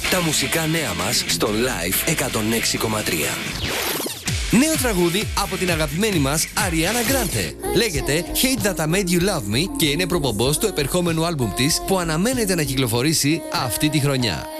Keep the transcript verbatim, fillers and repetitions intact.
Τα μουσικά νέα μας στο Live εκατόν έξι κόμμα τρία. Νέο τραγούδι από την αγαπημένη μας Ariana Grande. Λέγεται Hate That I Made You Love Me και είναι προπομπός του επερχόμενου άλμπουμ της που αναμένεται να κυκλοφορήσει αυτή τη χρονιά.